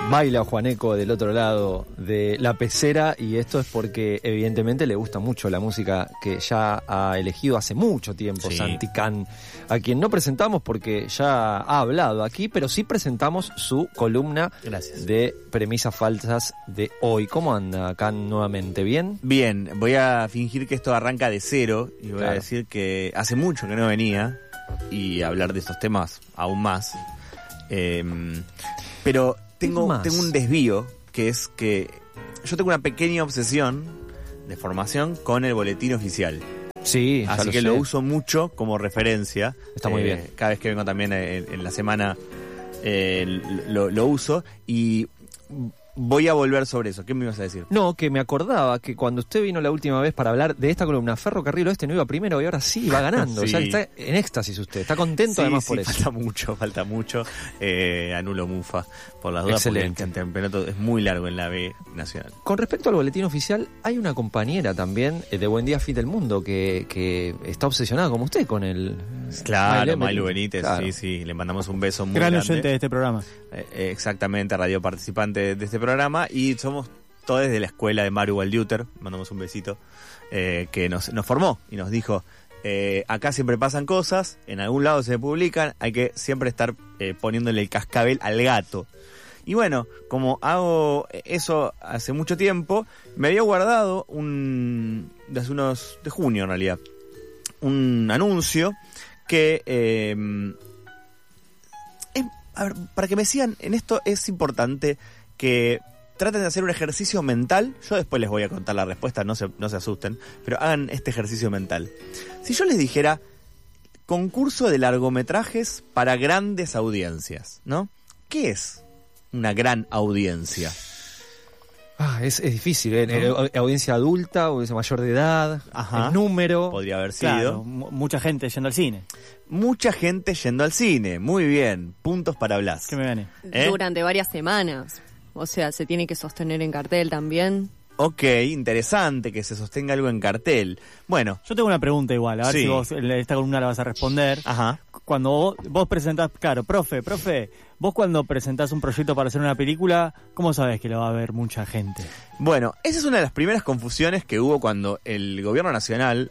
Baila Juaneco del otro lado de la pecera, y esto es porque evidentemente le gusta mucho la música que ya ha elegido hace mucho tiempo, sí. Santi Can, a quien no presentamos porque ya ha hablado aquí, pero sí presentamos su columna de premisas falsas de hoy. ¿Cómo anda Can nuevamente? ¿Bien? Bien, voy a fingir que esto arranca de cero y voy a decir que hace mucho que no venía y hablar de estos temas aún más. Pero tengo un desvío, que es que yo tengo una pequeña obsesión de formación con el boletín oficial. Sí, así que lo uso mucho como referencia. Está muy bien. Cada vez que vengo también en la semana lo uso y voy a volver sobre eso. ¿Qué me ibas a decir? No, que me acordaba que cuando usted vino la última vez para hablar de esta columna, Ferrocarril Oeste no iba primero y ahora sí va ganando. Sí. O sea, está en éxtasis usted, está contento además por eso. Falta mucho. Anulo Mufa, por las dudas. Excelente. Porque el campeonato es muy largo en la B nacional. Con respecto al boletín oficial, hay una compañera también de Buen Día Fit del Mundo que está obsesionada como usted con el... Claro, Mailu Benítez, claro. Sí, le mandamos un beso muy grande. Gran oyente de este programa. Exactamente, radio participante de este programa, y somos todos de la escuela de Maru Waldiuter, mandamos un besito, que nos formó y nos dijo, acá siempre pasan cosas, en algún lado se publican, hay que siempre estar poniéndole el cascabel al gato. Y bueno, como hago eso hace mucho tiempo, me había guardado de junio en realidad, un anuncio que a ver, para que me sigan en esto es importante que traten de hacer un ejercicio mental. Yo después les voy a contar la respuesta, no se asusten, pero hagan este ejercicio mental. Si yo les dijera concurso de largometrajes para grandes audiencias, ¿no? ¿Qué es una gran audiencia? Es difícil, audiencia adulta, audiencia mayor de edad, el número. Podría haber sido. Claro, mucha gente yendo al cine. Mucha gente yendo al cine, muy bien. Puntos para Blas. Que me gane. Durante varias semanas. O sea, se tiene que sostener en cartel también. Ok, interesante que se sostenga algo en cartel. Bueno. Yo tengo una pregunta igual, a ver si vos esta columna la vas a responder. Ajá. Cuando vos presentás, claro, profe, vos cuando presentás un proyecto para hacer una película, ¿cómo sabés que lo va a ver mucha gente? Bueno, esa es una de las primeras confusiones que hubo cuando el gobierno nacional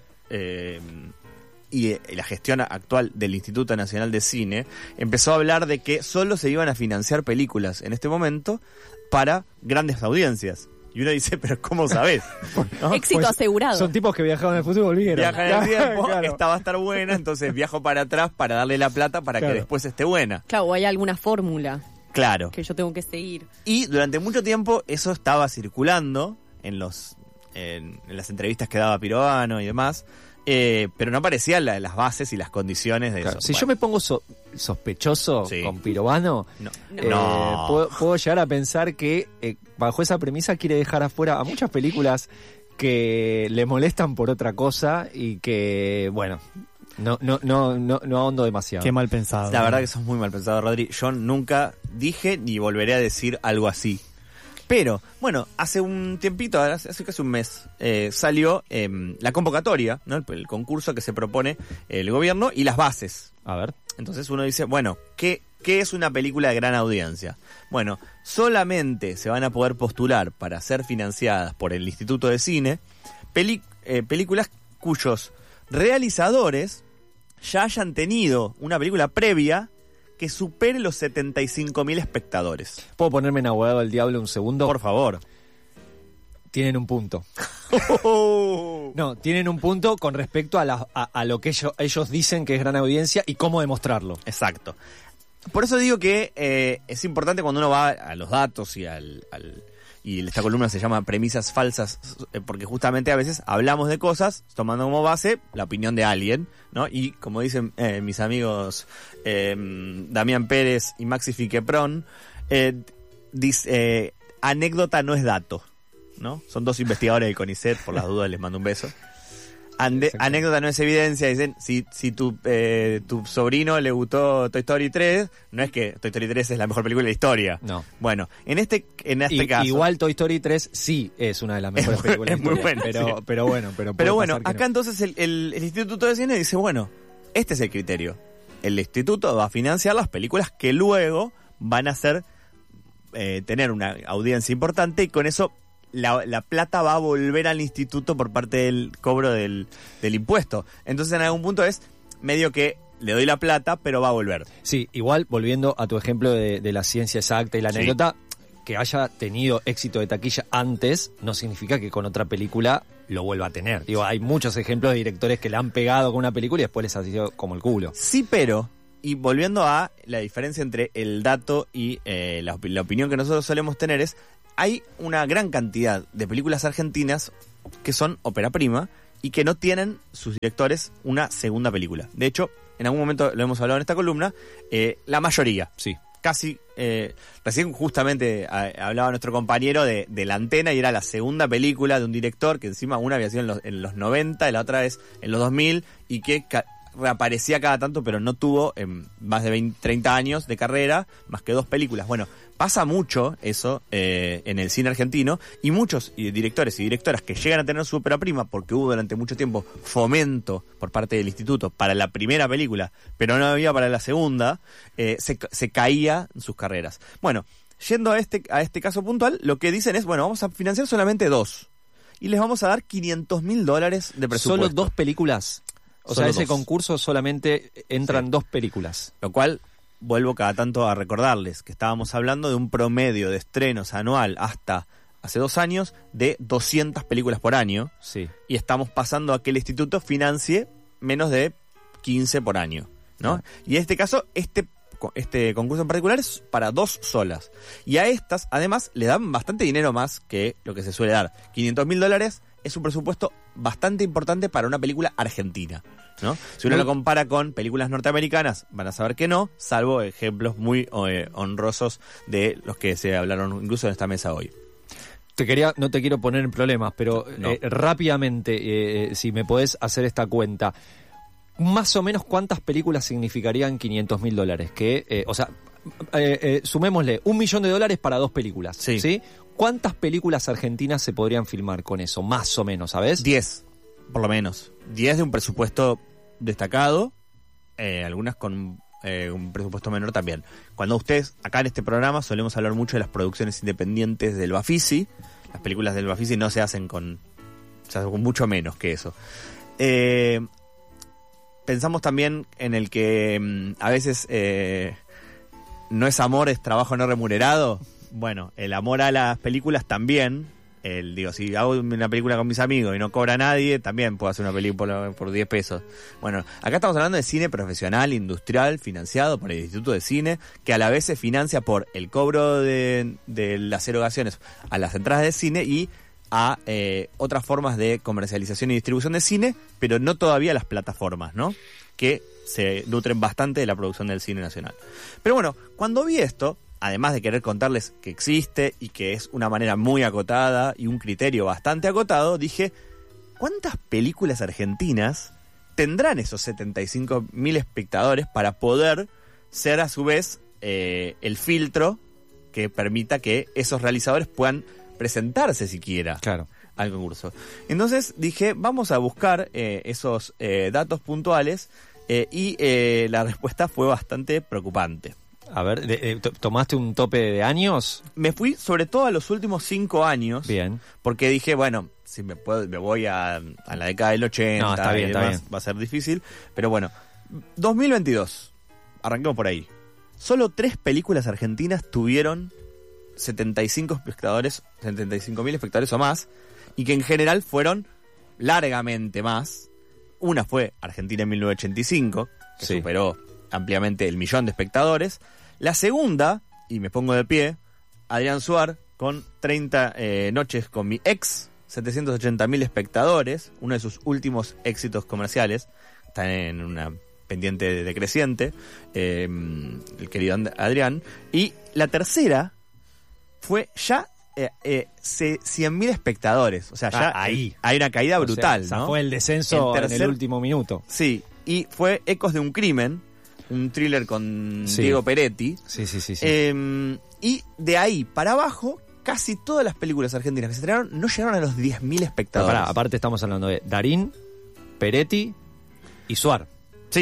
y la gestión actual del Instituto Nacional de Cine empezó a hablar de que solo se iban a financiar películas en este momento para grandes audiencias. Y uno dice, pero ¿cómo sabés? ¿No? Éxito asegurado. Son tipos que viajaban en el futuro y volvieron. Viajan en el tiempo, esta va a estar buena, entonces viajo para atrás para darle la plata para que después esté buena. Claro, o hay alguna fórmula. Claro. Que yo tengo que seguir. Y durante mucho tiempo eso estaba circulando en las entrevistas que daba Pirovano y demás, pero no aparecían las bases y las condiciones de eso. Si yo me pongo sospechoso con Pirovano, no. Puedo llegar a pensar que bajo esa premisa quiere dejar afuera a muchas películas que le molestan por otra cosa y que, bueno, no ahondo demasiado. Qué mal pensado. La verdad que sos muy mal pensado, Rodri. Yo nunca dije ni volveré a decir algo así. Pero, bueno, hace un tiempito, hace casi un mes, salió la convocatoria, ¿no? El concurso que se propone el gobierno y las bases. A ver. Entonces uno dice, bueno, ¿qué es una película de gran audiencia? Bueno, solamente se van a poder postular para ser financiadas por el Instituto de Cine películas cuyos realizadores ya hayan tenido una película previa que supere los 75.000 espectadores. ¿Puedo ponerme en abogado del diablo un segundo? Por favor. Tienen un punto. No, tienen un punto con respecto a lo que ellos dicen que es gran audiencia y cómo demostrarlo. Exacto. Por eso digo que es importante cuando uno va a los datos y y esta columna se llama Premisas Falsas, porque justamente a veces hablamos de cosas tomando como base la opinión de alguien, ¿no? Y como dicen mis amigos Damián Pérez y Maxi Fiqueprón, anécdota no es dato, ¿no? Son dos investigadores del CONICET, por las dudas les mando un beso. Anécdota no es evidencia. Dicen, si tu sobrino le gustó Toy Story 3, no es que Toy Story 3 es la mejor película de la historia. No. Bueno, en este caso... Igual Toy Story 3 sí es una de las mejores películas de la historia. Es muy buena, pero bueno, acá entonces el Instituto de Cine dice, bueno, este es el criterio. El instituto va a financiar las películas que luego van a ser tener una audiencia importante y con eso la plata va a volver al instituto por parte del cobro del impuesto. Entonces en algún punto es medio que le doy la plata, pero va a volver. Sí, igual volviendo a tu ejemplo de la ciencia exacta y la anécdota, que haya tenido éxito de taquilla antes no significa que con otra película lo vuelva a tener. Digo, hay muchos ejemplos de directores que le han pegado con una película y después les ha sido como el culo. Sí, pero, y volviendo a la diferencia entre el dato y la opinión que nosotros solemos tener es, hay una gran cantidad de películas argentinas que son ópera prima y que no tienen sus directores una segunda película. De hecho, en algún momento lo hemos hablado en esta columna, la mayoría, Sí. casi, recién justamente hablaba nuestro compañero de La Antena y era la segunda película de un director que encima una había sido en los 90 y la otra es en los 2000 y que reaparecía cada tanto pero no tuvo más de 20, 30 años de carrera más que 2 películas. Bueno, pasa mucho eso en el cine argentino y muchos directores y directoras que llegan a tener su ópera prima porque hubo durante mucho tiempo fomento por parte del instituto para la primera película, pero no había para la segunda, se caía sus carreras. Bueno, yendo a este caso puntual, lo que dicen es, bueno, vamos a financiar solamente 2 y les vamos a dar $500.000 de presupuesto. ¿Solo 2 películas? O Solo sea, ese 2. concurso solamente entran 2 películas. Lo cual, vuelvo cada tanto a recordarles que estábamos hablando de un promedio de estrenos anual hasta hace 2 años de 200 películas por año. Sí. Y estamos pasando a que el instituto financie menos de 15 por año, ¿no? Y en este caso, este concurso en particular es para 2 solas. Y a estas, además, le dan bastante dinero más que lo que se suele dar. $500.000 es un presupuesto bastante importante para una película argentina, ¿no? Si uno lo compara con películas norteamericanas, van a saber que no, salvo ejemplos muy honrosos de los que se hablaron incluso en esta mesa hoy. No te quiero poner en problemas, pero No. rápidamente, si me podés hacer esta cuenta, más o menos cuántas películas significarían $500.000, que, o sea, sumémosle $1 millón para 2 películas, Sí. ¿sí? ¿Cuántas películas argentinas se podrían filmar con eso? Más o menos, ¿sabes? 10, por lo menos. 10 de un presupuesto destacado, algunas con un presupuesto menor también. Cuando ustedes, acá en este programa, solemos hablar mucho de las producciones independientes del Bafisi. Las películas del Bafisi no se hacen se hacen con mucho menos que eso. Pensamos también en el que a veces no es amor, es trabajo no remunerado. Bueno, el amor a las películas también. Si hago una película con mis amigos y no cobra nadie, también puedo hacer una película por 10 pesos. Bueno, acá estamos hablando de cine profesional, industrial, financiado por el Instituto de Cine, que a la vez se financia por el cobro de las erogaciones a las entradas de cine y a otras formas de comercialización y distribución de cine, pero no todavía las plataformas, ¿no? Que se nutren bastante de la producción del cine nacional. Pero bueno, cuando vi esto, además de querer contarles que existe y que es una manera muy acotada y un criterio bastante acotado, dije, ¿cuántas películas argentinas tendrán esos 75.000 espectadores para poder ser a su vez el filtro que permita que esos realizadores puedan presentarse siquiera Claro. al concurso? Entonces dije, vamos a buscar esos datos puntuales y la respuesta fue bastante preocupante. A ver, ¿tomaste un tope de años? Me fui sobre todo a los últimos 5 años. Bien. Porque dije, bueno, si me voy a la década del 80 No, está bien, y está demás, bien. va a ser difícil. Pero bueno, 2022, arranquemos por ahí. Solo 3 películas argentinas tuvieron 75.000 espectadores o más, y que en general fueron largamente más. Una fue Argentina en 1985, que Sí. superó ampliamente el 1.000.000 de espectadores. La segunda, y me pongo de pie, Adrián Suar con 30 noches con mi ex, 780.000 espectadores, uno de sus últimos éxitos comerciales. Está en una pendiente decreciente, el querido Adrián. Y la tercera fue ya 100.000 espectadores. O sea, ya ahí. hay una caída brutal, O sea, ¿no? fue el descenso El en tercer- el último minuto. Sí, y fue Ecos de un crimen, un thriller con Sí. Diego Peretti. Sí. Y de ahí para abajo, casi todas las películas argentinas que se estrenaron no llegaron a los 10.000 Pero espectadores. pará, aparte estamos hablando de Darín, Peretti y Suar. Sí,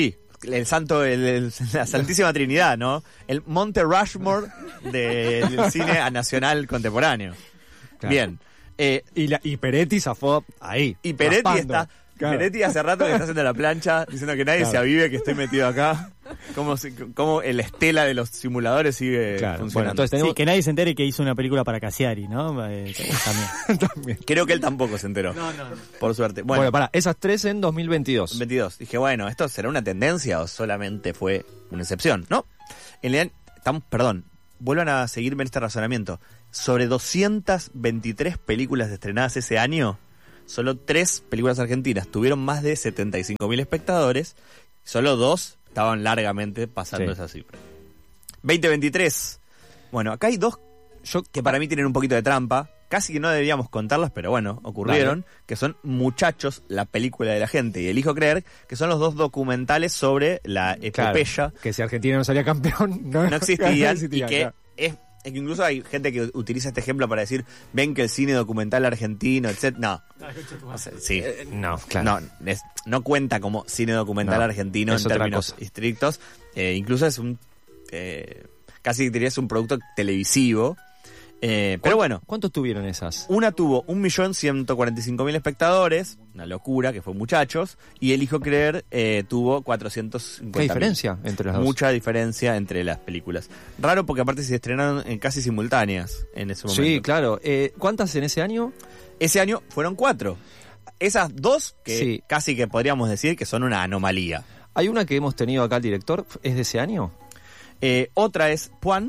el santo, la Santísima Trinidad, ¿no? El Monte Rushmore del cine nacional contemporáneo. Claro. Bien. Y Peretti zafó ahí. Y Peretti raspando. está... Claro. Peretti hace rato que está haciendo la plancha, diciendo que nadie se avive, que estoy metido acá. Como el estela de los simuladores sigue Claro. Bueno, funcionando. entonces tenemos... Sí, que nadie se entere que hizo una película para Cassiari, ¿no? También. Creo que él tampoco se enteró. No. Por suerte. Bueno, pará, esas 3 en 2022. 22. Dije, bueno, ¿esto será una tendencia o solamente fue una excepción? No. En realidad, vuelvan a seguirme en este razonamiento. Sobre 223 películas estrenadas ese año, solo 3 películas argentinas tuvieron más de 75.000 espectadores. Solo 2 estaban largamente pasando esa cifra. 2023. Bueno, acá hay 2 que para mí tienen un poquito de trampa. Casi que no debíamos contarlas, pero bueno, ocurrieron. Vale. Que son Muchachos, la película de la gente, y Elijo Creer, que son los 2 documentales sobre la epopeya. Claro, que si Argentina no salía campeón, no existían. no Y que claro. es que incluso hay gente que utiliza este ejemplo para decir, ven que el cine documental argentino, etc. No. O sea, sí. No, claro. No cuenta como cine documental argentino en términos estrictos. Incluso es casi diría es un producto televisivo. Pero bueno. ¿Cuántos tuvieron esas? Una tuvo 1.145.000 espectadores, una locura, que fue Muchachos, y Elijo Creer tuvo 450.000. ¿Qué diferencia entre las dos? Mucha diferencia entre las películas. Raro porque aparte se estrenaron casi simultáneas en ese momento. Sí, claro. ¿Cuántas en ese año? Ese año fueron 4. Esas 2 que casi que podríamos decir que son una anomalía. Hay una que hemos tenido acá el director, ¿es de ese año? Otra es Puan.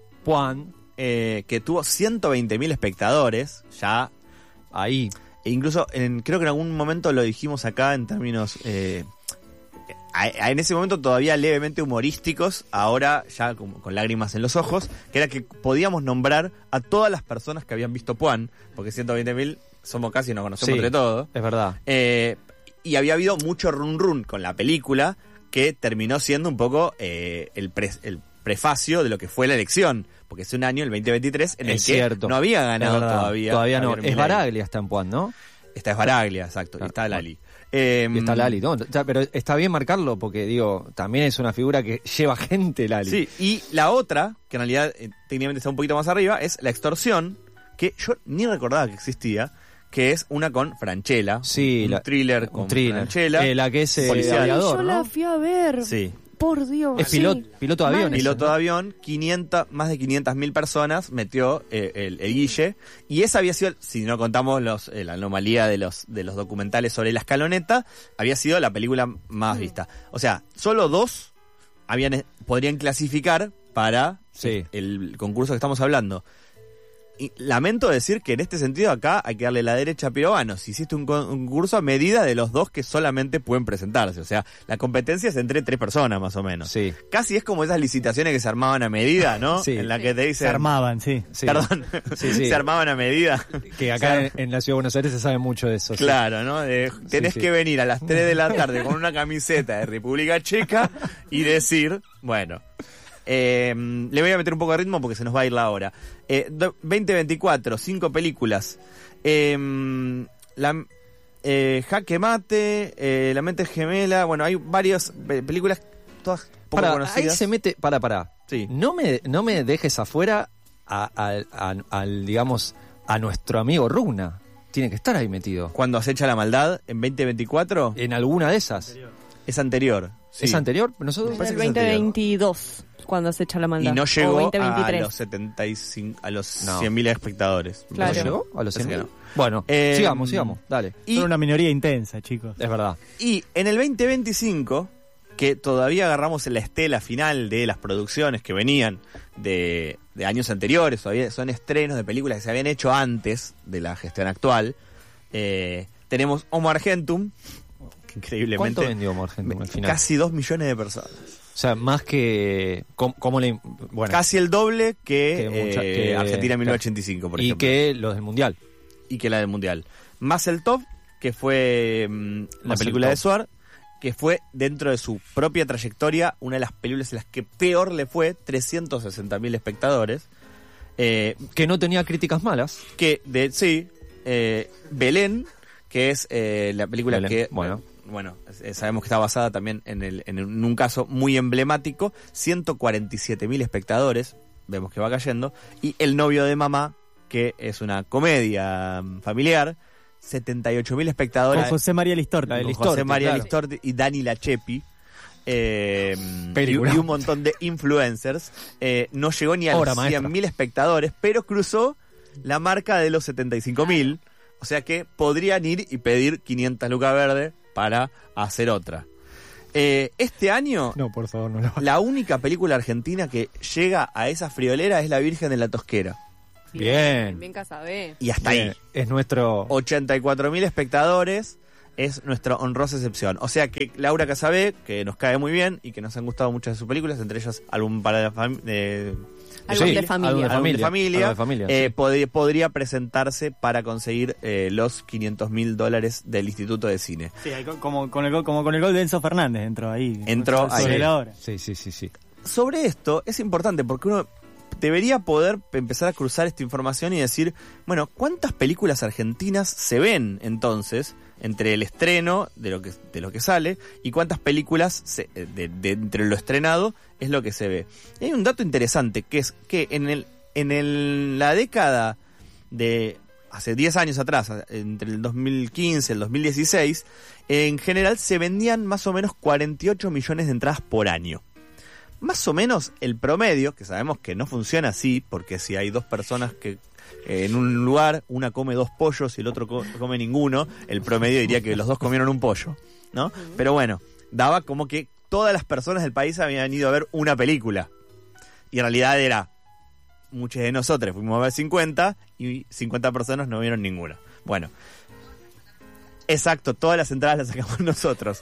Que tuvo 120.000 espectadores, ya ahí. E incluso, creo que en algún momento lo dijimos acá en términos, en ese momento todavía levemente humorísticos, ahora ya con lágrimas en los ojos, que era que podíamos nombrar a todas las personas que habían visto Puan, porque 120.000 somos casi, nos conocemos entre todos. Es verdad. Y había habido mucho run con la película, que terminó siendo un poco el prefacio de lo que fue la elección. Porque es un año, el 2023, en el que no había ganado todavía. Todavía no. Es Baraglia, está en Puan, ¿no? Esta es Baraglia, exacto. Y está Lali. Y está Lali, ¿no? Pero está bien marcarlo porque, digo, también es una figura que lleva gente, Lali. Sí, y la otra, que en realidad técnicamente está un poquito más arriba, es La Extorsión, que yo ni recordaba que existía, que es una con Franchella. Sí, un thriller con Franchella. La que es aviador, yo la fui a ver. Sí. Por Dios. Es piloto de avión. Piloto de avión, más de 500.000 personas metió el Guille. Y esa había sido, si no contamos la anomalía de los documentales sobre la escaloneta, había sido la película más vista. O sea, solo 2 podrían clasificar para el concurso que estamos hablando. Y lamento decir que en este sentido acá hay que darle la derecha a Pirovano. Si hiciste un concurso a medida de los 2 que solamente pueden presentarse. O sea, la competencia es entre 3 personas más o menos. Sí. Casi es como esas licitaciones que se armaban a medida, ¿no? Sí. En la que te dicen... Se armaban, sí. Perdón. Sí. Se armaban a medida. Que acá en la Ciudad de Buenos Aires se sabe mucho de eso. Claro, ¿no? Tenés que venir a las 3 de la tarde con una camiseta de República Checa y decir, bueno... le voy a meter un poco de ritmo porque se nos va a ir la hora. 2024, 5 películas. Jaque Mate, La Mente Gemela. Bueno, hay varias películas, todas poco conocidas. Ahí se mete. Para. Sí. No me dejes afuera digamos, a nuestro amigo Rugna. Tiene que estar ahí metido. Cuando acecha la maldad, en 2024. En alguna de esas. Es anterior. Sí. ¿Es anterior? Nosotros es el 2022. Cuando se echa la maldad. Y no llegó a 2023. los 75, a los 100.000 espectadores. Claro. ¿No llegó a los 100.000? No. Bueno, sigamos, dale. Son una minoría intensa, chicos. Es verdad. Y en el 2025, que todavía agarramos en la estela final de las producciones que venían de años anteriores, todavía son estrenos de películas que se habían hecho antes de la gestión actual, tenemos Homo Argentum, que increíblemente... ¿Cuánto vendió Homo Argentum al final? Casi 2 millones de personas. O sea, más que... bueno, casi el doble que Argentina 1985, por ejemplo. Y que los del Mundial. Y que la del Mundial. Más el Top, que fue la película de Suar, que fue dentro de su propia trayectoria una de las películas en las que peor le fue, 360.000 espectadores. Que no tenía críticas malas. Belén, que es la película Belén, que... bueno. bueno, sabemos que está basada también en un caso muy emblemático, 147.000 espectadores, vemos que va cayendo, y El novio de mamá, que es una comedia familiar, 78.000 espectadores. Con José María Listorti. Con José María Listorti y Dani Lachepi. Y un montón de influencers. No llegó ni a los 100.000 espectadores, pero cruzó la marca de los 75.000. O sea que podrían ir y pedir 500 lucas verdes para hacer otra. Este año, no, por favor, no. La única película argentina que llega a esa friolera es La Virgen de la Tosquera. Bien. Bien Casabé. Y hasta Bien. ahí. Es nuestro... 84.000 espectadores. Es nuestra honrosa excepción. O sea que Laura Casabé, que nos cae muy bien y que nos han gustado muchas de sus películas, entre ellas Álbum para la familia. Álbum de familia. Podría presentarse para conseguir los $500.000 del Instituto de Cine. Sí, como con el gol de Enzo Fernández entró ahí. Entró ahí. Sobre la hora. Sí. Sobre esto es importante porque uno debería poder empezar a cruzar esta información y decir, bueno, ¿cuántas películas argentinas se ven entonces entre el estreno de lo que sale y cuántas películas entre lo estrenado es lo que se ve? Y hay un dato interesante que es que en la década de hace 10 años atrás, entre el 2015 y el 2016, en general se vendían más o menos 48 millones de entradas por año. Más o menos el promedio, que sabemos que no funciona así, porque si hay dos personas que en un lugar, una come 2 pollos y el otro come ninguno, el promedio diría que los dos comieron un pollo, ¿no? Pero bueno, daba como que todas las personas del país habían ido a ver una película. Y en realidad era, muchos de nosotros fuimos a ver 50 y 50 personas no vieron ninguna. Bueno, exacto, todas las entradas las sacamos nosotros.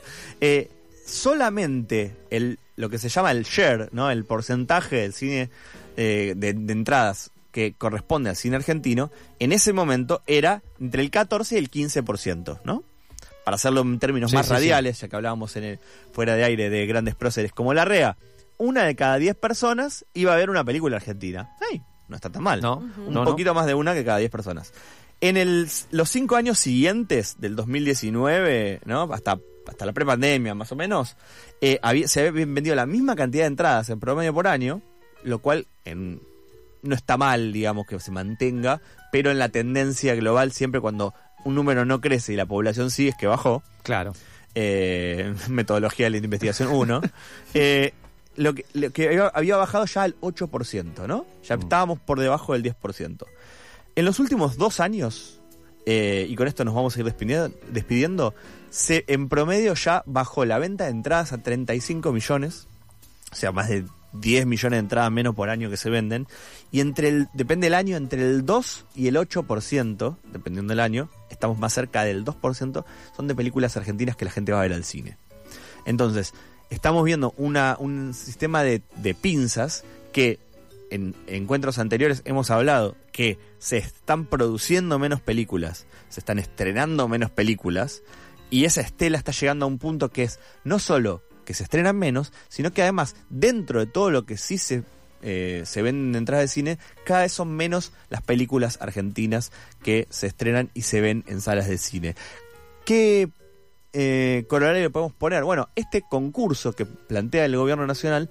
Solamente lo que se llama el share, ¿no? El porcentaje del cine de entradas que corresponde al cine argentino, en ese momento era entre el 14 y el 15%, ¿no? Para hacerlo en términos más radiales, ya que hablábamos fuera de aire de grandes próceres como Larrea, 1 de cada 10 personas iba a ver una película argentina. ¡Hey! No está tan mal. No, un poquito más de 1 que cada 10 personas. En los 5 años siguientes del 2019, ¿no? Hasta la prepandemia más o menos, se había vendido la misma cantidad de entradas en promedio por año, lo cual no está mal, digamos, que se mantenga, pero en la tendencia global siempre cuando un número no crece y la población sigue es que bajó. Claro. Metodología de la investigación 1. Lo que había bajado ya al 8%, ¿no? Ya estábamos por debajo del 10%. En los últimos 2 años, y con esto nos vamos a ir despidiendo, en promedio ya bajó la venta de entradas a 35 millones, o sea, más de 10 millones de entradas menos por año que se venden, y depende del año, entre el 2 y el 8%, dependiendo del año, estamos más cerca del 2%, son de películas argentinas que la gente va a ver al cine. Entonces, estamos viendo un sistema de pinzas que en encuentros anteriores hemos hablado que se están produciendo menos películas, se están estrenando menos películas, y esa estela está llegando a un punto que es no solo que se estrenan menos, sino que además dentro de todo lo que sí se venden de entradas de cine, cada vez son menos las películas argentinas que se estrenan y se ven en salas de cine. ¿Qué corolario podemos poner? Bueno, este concurso que plantea el gobierno nacional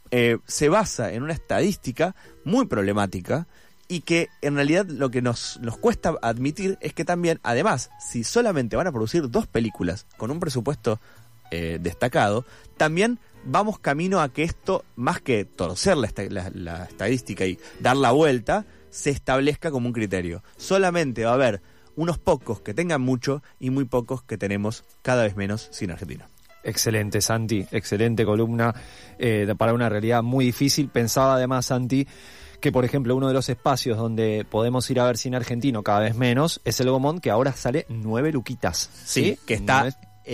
se basa en una estadística muy problemática y que en realidad lo que nos cuesta admitir es que también, además, si solamente van a producir 2 películas con un presupuesto destacado, también vamos camino a que esto, más que torcer la estadística y dar la vuelta, se establezca como un criterio. Solamente va a haber unos pocos que tengan mucho y muy pocos que tenemos cada vez menos cine argentino. Excelente, Santi, excelente columna para una realidad muy difícil. Pensaba además, Santi, que por ejemplo uno de los espacios donde podemos ir a ver cine argentino cada vez menos es el Gomón, que ahora sale 9 luquitas. Sí, que está,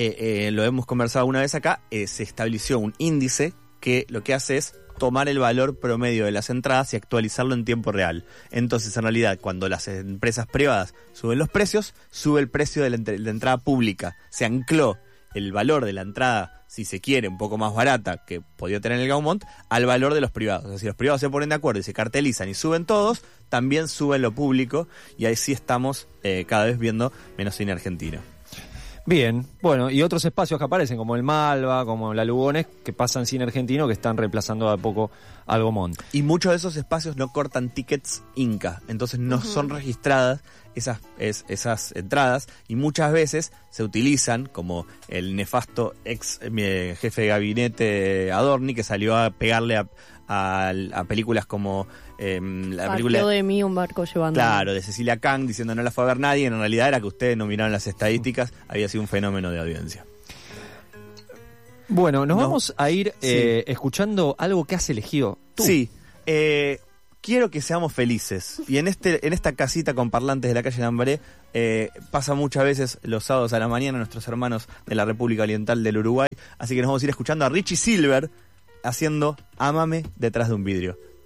lo hemos conversado una vez acá, se estableció un índice que lo que hace es tomar el valor promedio de las entradas y actualizarlo en tiempo real. Entonces, en realidad, cuando las empresas privadas suben los precios, sube el precio de la entrada pública. Se ancló el valor de la entrada, si se quiere, un poco más barata que podía tener el Gaumont, al valor de los privados. O sea, si los privados se ponen de acuerdo y se cartelizan y suben todos, también sube lo público y ahí sí estamos cada vez viendo menos cine argentino. Bien, bueno, y otros espacios que aparecen, como el Malva, como la Lugones, que pasan cine argentino, que están reemplazando de a poco al Gomón. Y muchos de esos espacios no cortan tickets Inca, entonces no son registradas esas entradas, y muchas veces se utilizan, como el nefasto ex jefe de gabinete Adorni, que salió a pegarle a películas como la película de mí un barco llevando. Claro, de Cecilia Kang, diciendo no la fue a ver nadie, en realidad era que ustedes no miraron las estadísticas, había sido un fenómeno de audiencia. Bueno, nos vamos a ir escuchando algo que has elegido tú. Sí, quiero que seamos felices. Y en esta casita con parlantes de la calle Lambaré, pasa muchas veces los sábados a la mañana nuestros hermanos de la República Oriental del Uruguay. Así que nos vamos a ir escuchando a Richie Silver haciendo Ámame detrás de un vidrio.